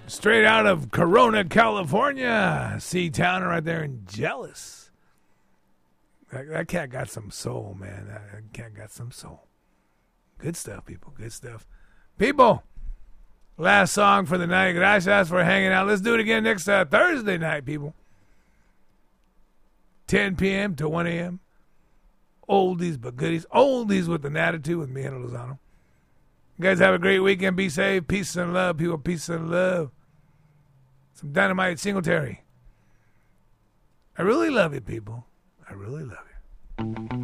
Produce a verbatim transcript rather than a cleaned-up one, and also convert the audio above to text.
Straight out of Corona, California. Sea-Town right there in Jealous. That, that cat got some soul, man. That, that cat got some soul. Good stuff, people. Good stuff. People, last song for the night. Gracias for hanging out. Let's do it again next uh, Thursday night, people. ten p.m. to one a.m. Oldies but goodies. Oldies with an attitude with me and Lozano. You guys have a great weekend. Be safe. Peace and love, people. Peace and love. Some Dynamite Singletary. I really love you, people. I really love you.